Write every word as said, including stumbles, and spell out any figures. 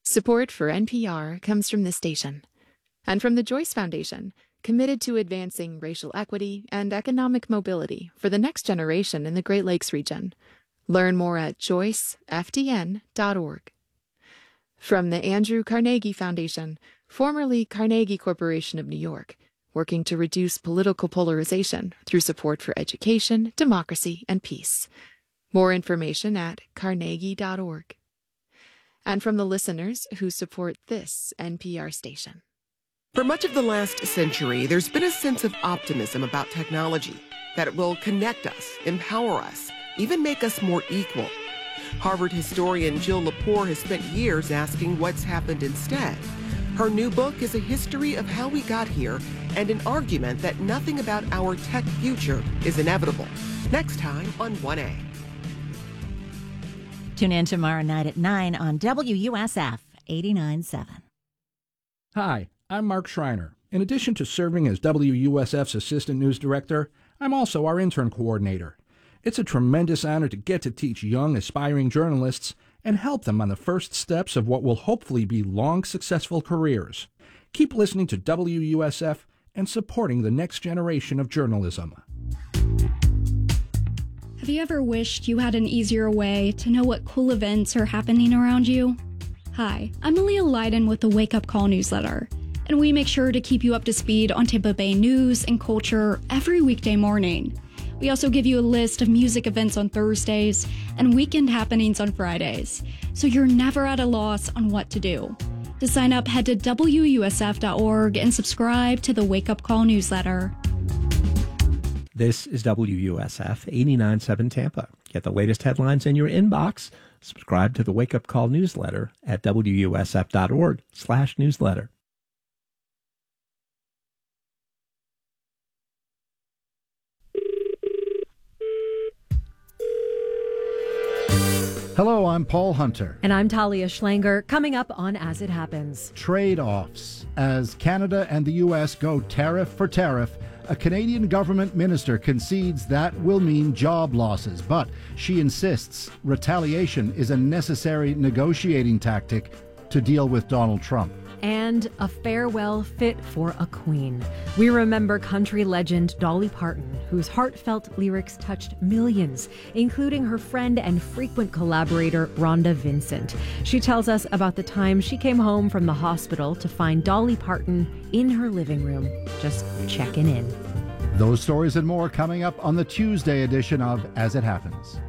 Support for N P R comes from this station and from the Joyce Foundation, committed to advancing racial equity and economic mobility for the next generation in the Great Lakes region. Learn more at joyce f d n dot org. From the Andrew Carnegie Foundation, formerly Carnegie Corporation of New York, working to reduce political polarization through support for education, democracy, and peace. More information at carnegie dot org. And from the listeners who support this N P R station. For much of the last century, there's been a sense of optimism about technology, that it will connect us, empower us, even make us more equal. Harvard historian Jill Lepore has spent years asking what's happened instead. Her new book is a history of how we got here and an argument that nothing about our tech future is inevitable. Next time on one A. Tune in tomorrow night at nine on W U S F eighty-nine point seven. Hi, I'm Mark Schreiner. In addition to serving as W U S F's Assistant News Director, I'm also our Intern Coordinator. It's a tremendous honor to get to teach young, aspiring journalists and help them on the first steps of what will hopefully be long, successful careers. Keep listening to W U S F and supporting the next generation of journalism. Have you ever wished you had an easier way to know what cool events are happening around you? Hi, I'm Aaliyah Leiden with the Wake Up Call newsletter, and we make sure to keep you up to speed on Tampa Bay news and culture every weekday morning. We also give you a list of music events on Thursdays and weekend happenings on Fridays, so you're never at a loss on what to do. To sign up, head to W U S F dot org and subscribe to the Wake Up Call newsletter. This is W U S F eighty-nine point seven Tampa. Get the latest headlines in your inbox. Subscribe to the Wake Up Call newsletter at W U S F dot org slash newsletter. Hello, I'm Paul Hunter. And I'm Talia Schlanger. Coming up on As It Happens. Trade-offs. As Canada and the U S go tariff for tariff, a Canadian government minister concedes that will mean job losses, but she insists retaliation is a necessary negotiating tactic to deal with Donald Trump. And a farewell fit for a queen. We remember country legend Dolly Parton, whose heartfelt lyrics touched millions, including her friend and frequent collaborator, Rhonda Vincent. She tells us about the time she came home from the hospital to find Dolly Parton in her living room, just checking in. Those stories and more coming up on the Tuesday edition of As It Happens.